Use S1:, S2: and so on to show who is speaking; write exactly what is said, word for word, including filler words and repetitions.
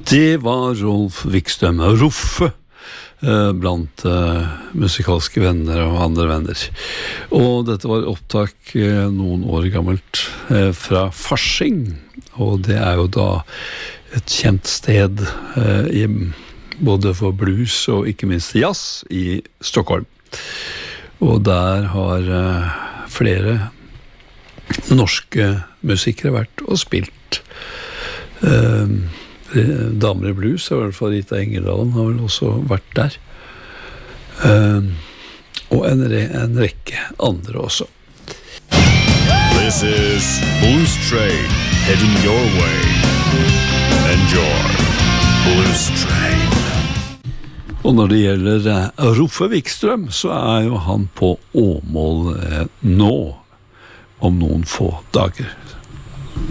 S1: Det var Rolf Wikström, Roffe, blant uh, musikalske venner og andre venner. Og dette var opptak uh, noen år gammelt uh, fra Fasching, og det er jo da et kjent sted uh, i, både for blues og ikke minst jazz i Stockholm. Og der har uh, flere norske musikere vært og spilt. Uh, Damer i blues, i hvert fall Rita Engerdalen har vel også vært der. Uh, og en, re- en rekke andre også.
S2: This is Blues Train heading your way. Enjoy Blues Train.
S1: Og når det gjelder uh, Roffe Wikström, så er jo han på Åmål uh, nå, om noen få dager.